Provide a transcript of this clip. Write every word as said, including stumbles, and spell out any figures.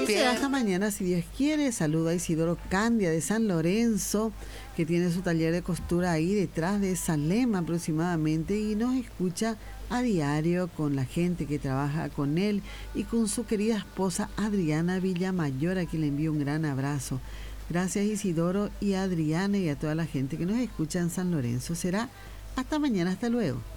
Así será hasta mañana, si Dios quiere. Saludo a Isidoro Candia de San Lorenzo, que tiene su taller de costura ahí detrás de Salem aproximadamente, y nos escucha a diario con la gente que trabaja con él y con su querida esposa Adriana Villamayor, a quien le envío un gran abrazo. Gracias Isidoro y a Adriana y a toda la gente que nos escucha en San Lorenzo. Será hasta mañana, hasta luego.